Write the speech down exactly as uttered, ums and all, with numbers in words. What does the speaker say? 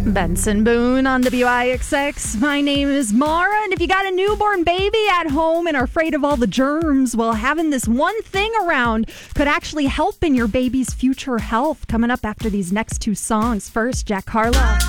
Benson Boone on W I X X. My name is Mara, and if you got a newborn baby at home and are afraid of all the germs, well, having this one thing around could actually help in your baby's future health. Coming up after these next two songs. First, Jack Harlow.